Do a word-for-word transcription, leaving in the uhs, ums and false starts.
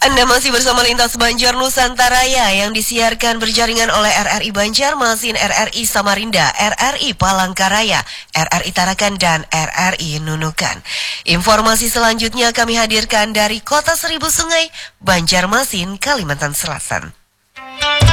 Anda masih bersama Lintas Banjar Nusantara yang disiarkan berjaringan oleh R R I Banjarmasin, R R I Samarinda, R R I Palangkaraya, R R I Tarakan, dan R R I Nunukan. Informasi selanjutnya kami hadirkan dari Kota Seribu Sungai, Banjarmasin, Kalimantan Selatan.